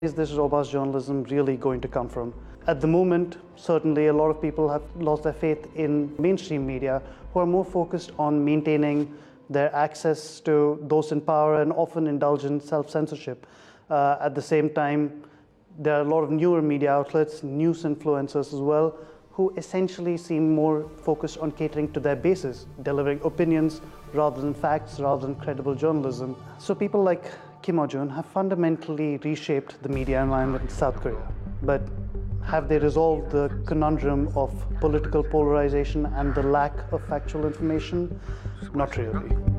Is this robust journalism really going to come from? At the moment, certainly a lot of people have lost their faith in mainstream media who are more focused on maintaining their access to those in power and often indulge in self-censorship. At the same time, there are a lot of newer media outlets, news influencers as well, who essentially seem more focused on catering to their bases, delivering opinions rather than facts, rather than credible journalism. So people like Kim Jong-un have fundamentally reshaped the media environment in South Korea. But have they resolved the conundrum of political polarization and the lack of factual information? Not really.